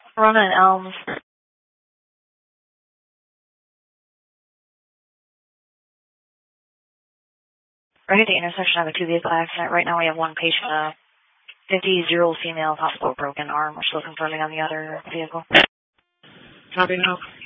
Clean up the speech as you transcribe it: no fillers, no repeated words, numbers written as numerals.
Corona and Elms. Right at the intersection of a two-vehicle accident. Right now we have one patient, a 50-year-old female, possible broken arm. We're still confirming on the other vehicle. Copy now.